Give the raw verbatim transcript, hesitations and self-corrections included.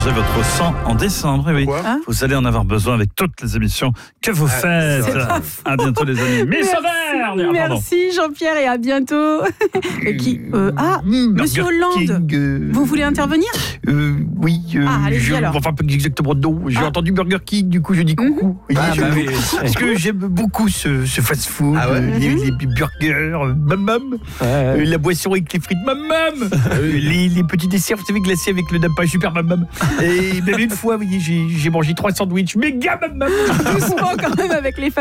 Votre sang en décembre, et oui, Hein vous allez en avoir besoin avec toutes les émissions que vous faites. À bientôt les amis. Miss Auvergne. Ah, pardon. Merci Jean-Pierre et à bientôt. Et qui euh, Ah, Mmh, Monsieur Burger Hollande, King, euh, vous voulez intervenir? euh, Oui. Euh, Ah, allez-y, je, alors. Enfin, pas exactement non. J'ai Ah. entendu Burger King, du coup je dis coucou. Et Ah, je- bah oui. Parce que j'aime beaucoup ce, ce fast-food, Ah ouais. euh, les, les burgers, euh, mam mam, euh, la boisson avec les frites, mam mam, euh, les, les petits desserts, vous savez, glacés avec le napa, super mam mam. Et même une fois, vous voyez, j'ai j'ai mangé trois sandwichs, méga mam mam. Doucement quand même avec les